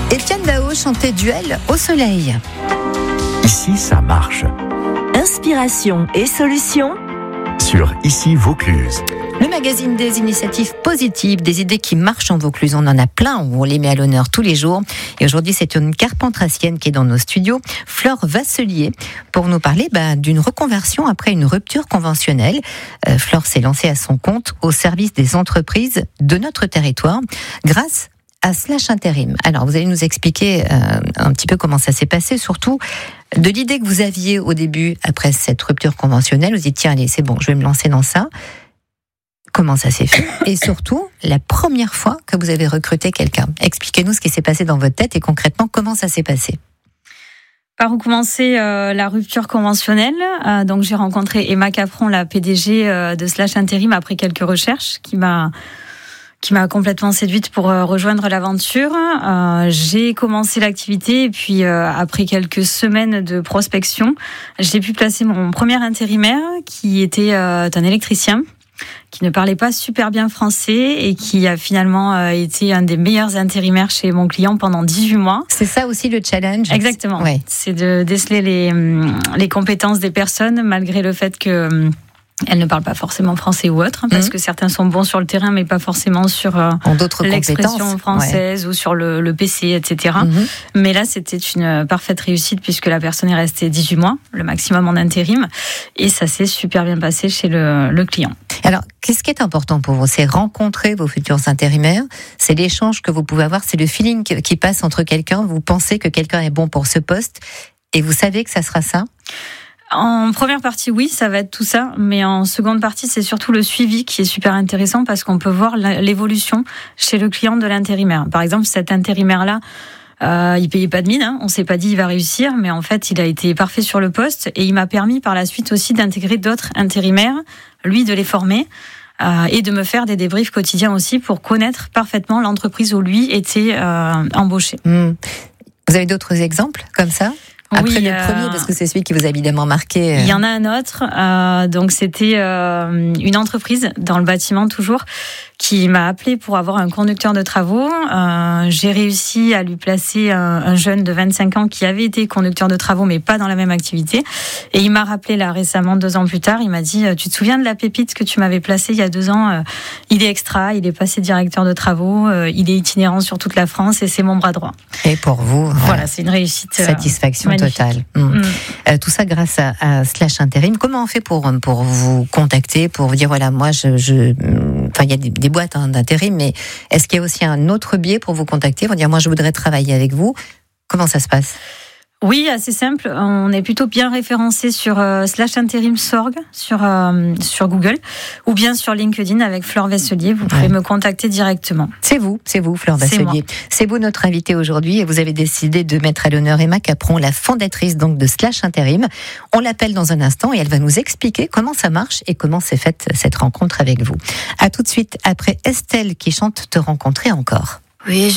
Étienne Dao chantait Duel au soleil. Ici, ça marche. Inspiration et solutions Sur Ici Vaucluse. Le magazine des initiatives positives, des idées qui marchent en Vaucluse. On en a plein, on les met à l'honneur tous les jours. Et aujourd'hui, c'est une carpentracienne qui est dans nos studios, Flore Vasselier, pour nous parler d'une reconversion après une rupture conventionnelle. Flore s'est lancée à son compte au service des entreprises de notre territoire grâce à Slash Intérim. Alors, vous allez nous expliquer un petit peu comment ça s'est passé, surtout de l'idée que vous aviez au début, après cette rupture conventionnelle. Vous dites, tiens, allez, c'est bon, je vais me lancer dans ça. Comment ça s'est fait? Et surtout, la première fois que vous avez recruté quelqu'un. Expliquez-nous ce qui s'est passé dans votre tête et concrètement, comment ça s'est passé. Par où commencer la rupture conventionnelle. Donc, j'ai rencontré Emma Capron, la PDG de Slash Intérim, après quelques recherches, qui m'a complètement séduite pour rejoindre l'aventure. J'ai commencé l'activité et puis après quelques semaines de prospection, j'ai pu placer mon premier intérimaire qui était un électricien qui ne parlait pas super bien français et qui a finalement été un des meilleurs intérimaires chez mon client pendant 18 mois. C'est ça aussi le challenge? Exactement. Ouais. C'est de déceler les compétences des personnes malgré le fait que elles ne parlent pas forcément français ou autre, parce que certains sont bons sur le terrain, mais pas forcément sur l'expression française ou sur le PC, etc. Mais là, c'était une parfaite réussite puisque la personne est restée 18 mois, le maximum en intérim, et ça s'est super bien passé chez le client. Alors, qu'est-ce qui est important pour vous? C'est rencontrer vos futurs intérimaires, c'est l'échange que vous pouvez avoir, c'est le feeling qui passe entre quelqu'un, vous pensez que quelqu'un est bon pour ce poste, et vous savez que ça sera ça? En première partie, oui, ça va être tout ça. Mais en seconde partie, c'est surtout le suivi qui est super intéressant parce qu'on peut voir l'évolution chez le client de l'intérimaire. Par exemple, cet intérimaire-là, il payait pas de mine. On s'est pas dit il va réussir, mais en fait, il a été parfait sur le poste et il m'a permis par la suite aussi d'intégrer d'autres intérimaires, lui de les former. Et de me faire des débriefs quotidiens aussi pour connaître parfaitement l'entreprise où lui était embauché. Vous avez d'autres exemples comme ça? Après le premier, parce que c'est celui qui vous a évidemment marqué. Il y en a un autre. Donc c'était une entreprise dans le bâtiment toujours qui m'a appelé pour avoir un conducteur de travaux. J'ai réussi à lui placer un jeune de 25 ans qui avait été conducteur de travaux, mais pas dans la même activité. Et il m'a rappelé là récemment, 2 ans plus tard, il m'a dit, tu te souviens de la pépite que tu m'avais placée il y a 2 ans? Il est extra, il est passé directeur de travaux, il est itinérant sur toute la France et c'est mon bras droit. Et pour vous, voilà, c'est une réussite. Satisfaction magnifique. totale. Tout ça grâce à Slash Intérim. Comment on fait pour vous contacter, pour vous dire, voilà, moi, enfin, il y a des boîtes d'intérim, mais est-ce qu'il y a aussi un autre biais pour vous contacter, pour dire, moi, je voudrais travailler avec vous? Comment ça se passe? Oui, assez simple. On est plutôt bien référencé sur Slash Intérim Sorg sur Google ou bien sur LinkedIn avec Flore Vasselier. Vous pouvez me contacter directement. C'est vous, Flore Vasselier. C'est vous notre invité aujourd'hui et vous avez décidé de mettre à l'honneur Emma Capron, la fondatrice donc de Slash Intérim. On l'appelle dans un instant et elle va nous expliquer comment ça marche et comment s'est faite cette rencontre avec vous. À tout de suite après Estelle qui chante Te rencontrer encore. Oui,